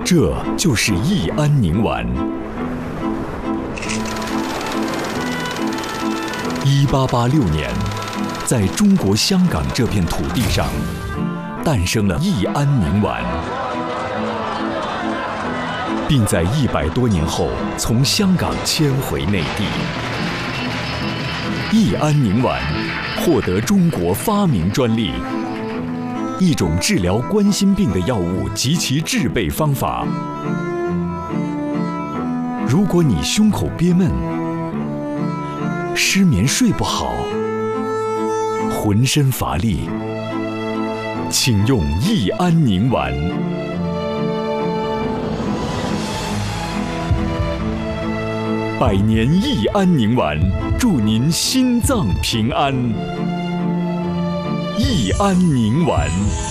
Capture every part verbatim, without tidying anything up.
这就是益安宁丸。一八八六年，在中国香港这片土地上，诞生了益安宁丸，并在一百多年后从香港迁回内地。益安宁丸获得中国发明专利，一种治疗冠心病的药物及其制备方法。如果你胸口憋闷、失眠睡不好、浑身乏力，请用益安宁丸。百年益安宁丸，祝您心脏平安。益安宁丸。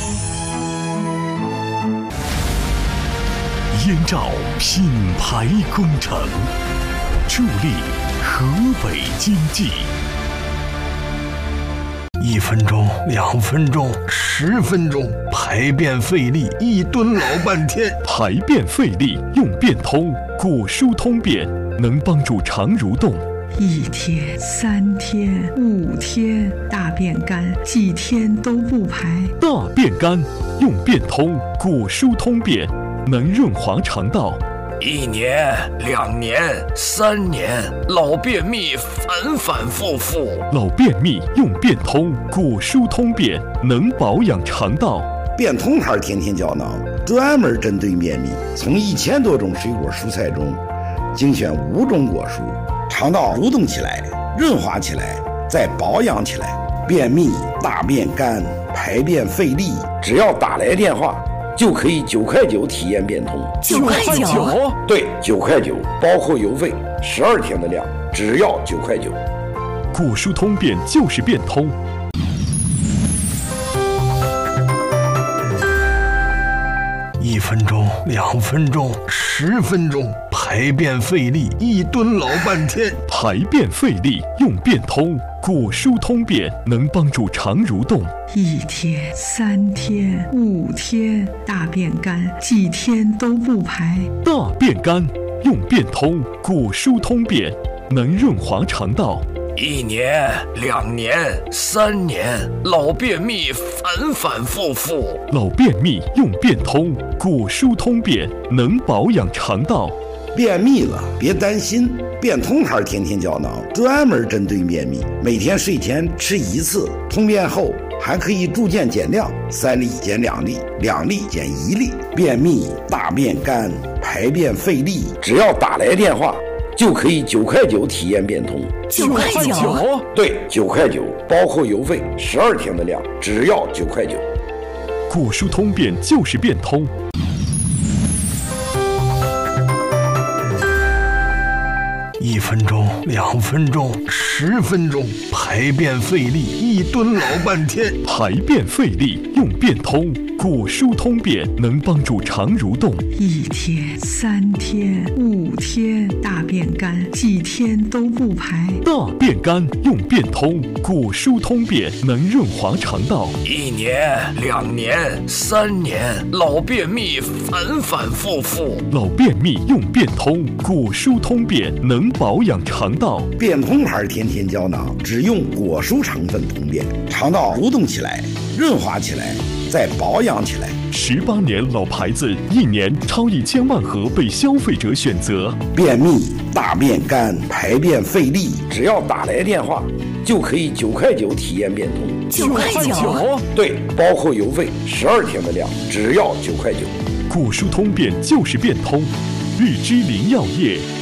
燕赵品牌工程，助力河北经济。 一分钟、两分钟、十分钟，排便费力，一蹲老半天。 排便费力用便通，果蔬通便，能帮助肠蠕动。 一天、三天、五天，大便干，几天都不排。 大便干用便通，果蔬通便，能润滑肠道。 一年、两年、三年，老便秘反反复复。 老便秘用便通，果蔬通便，能保养肠道。 便通牌天天胶囊专门针对便秘，从一千多种水果蔬菜中精选五种果蔬，肠道蠕动起来，润滑起来，再保养起来。便秘、大便干、排便费力，只要打来电话就可以九块九体验变通。 九块九？ 对，九块九，包括邮费，十二天的量，只要九块九。 果蔬通便就是变通。 一分钟、两分钟、十分钟，排便费力，一蹲老半天。 排便费力用便通，果蔬通便，能帮助肠蠕动。 一天、三天、五天，大便干，几天都不排。 大便干用便通，果蔬通便，能润滑肠道。 一年、两年、三年，老便秘反反复复。 老便秘用便通，果蔬通便，能保养肠道。 便秘了别担心，便通牌天天胶囊专门针对便秘，每天睡前吃一次，通便后还可以逐渐减量，三粒减两粒，两粒减一粒。便秘、大便干、排便费力，只要打来电话就可以九块九体验变通。 九块九？ 对，九块九，包括邮费，十二天的量，只要九块九。 果蔬通便就是变通。 一分钟、两分钟、十分钟，排便费力，一蹲老半天。 排便费力用便通，果蔬通便，能帮助肠蠕动。 一天、三天、五天，大便干，几天都不排。 大便干用便通，果蔬通便，能润滑肠道。 一年、两年、三年，老便秘反反复复。 老便秘用便通，果蔬通便，能保养肠道。 便通牌天天胶囊只用果蔬成分通便，肠道蠕动起来，润滑起来，再保养起来。 十八年老牌子，一年超一千万盒被消费者选择。 便秘、大便干、排便费力，只要打来电话就可以九块九体验变通。 九块九？ 对，包括邮费，十二天的量，只要九块九。 果蔬通便就是变通。日之林药业。